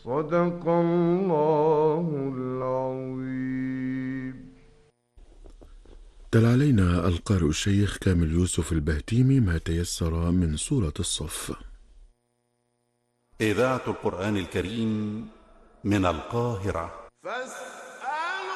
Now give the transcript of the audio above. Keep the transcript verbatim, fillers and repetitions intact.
صدق الله العظيم. تلا علينا القارئ الشيخ كامل يوسف البهتيمي ما تيسر من سورة الصف. إذاعة القرآن الكريم من القاهرة.